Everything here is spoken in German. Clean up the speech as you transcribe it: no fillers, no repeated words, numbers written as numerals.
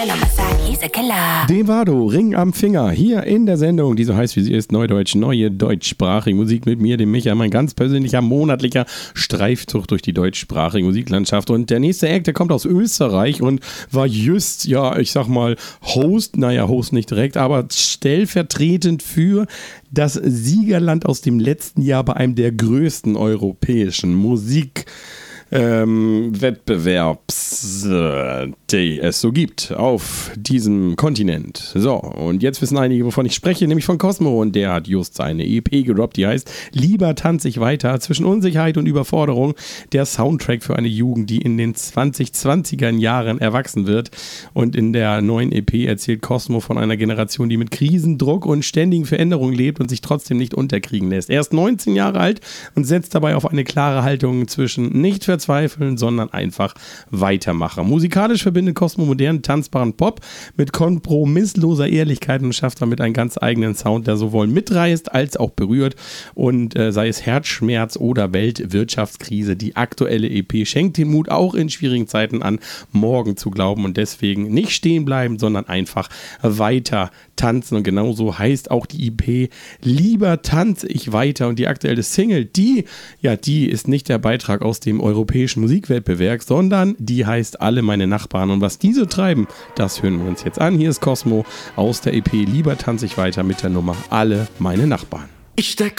Devado, Ring am Finger, hier in der Sendung, die so heißt wie sie ist, Neudeutsch, neue deutschsprachige Musik mit mir, dem Micha, mein ganz persönlicher monatlicher Streifzug durch die deutschsprachige Musiklandschaft. Und der nächste Act, der kommt aus Österreich und war just, ja, ich sag mal, Host nicht direkt, aber stellvertretend für das Siegerland aus dem letzten Jahr bei einem der größten europäischen Wettbewerbs, die es so gibt auf diesem Kontinent. So, und jetzt wissen einige, wovon ich spreche, nämlich von Cosmo, und der hat just seine EP gedroppt, die heißt Lieber tanz ich weiter, zwischen Unsicherheit und Überforderung, der Soundtrack für eine Jugend, die in den 2020er Jahren erwachsen wird. Und in der neuen EP erzählt Cosmo von einer Generation, die mit Krisendruck und ständigen Veränderungen lebt und sich trotzdem nicht unterkriegen lässt. Er ist 19 Jahre alt und setzt dabei auf eine klare Haltung zwischen nicht verzweifeln, sondern einfach weitermachen. Musikalisch verbindet Cosmo modernen, tanzbaren Pop mit kompromissloser Ehrlichkeit und schafft damit einen ganz eigenen Sound, der sowohl mitreißt als auch berührt. Und sei es Herzschmerz oder Weltwirtschaftskrise, die aktuelle EP schenkt den Mut, auch in schwierigen Zeiten an morgen zu glauben und deswegen nicht stehen bleiben, sondern einfach weiter tanzen. Und genauso heißt auch die EP Lieber tanze ich weiter. Und die aktuelle Single, die ist nicht der Beitrag aus dem europäischen Musikwettbewerb, sondern die heißt Alle meine Nachbarn. Und was diese treiben, das hören wir uns jetzt an. Hier ist Cosmo aus der EP Lieber tanze ich weiter mit der Nummer Alle meine Nachbarn. Ich steck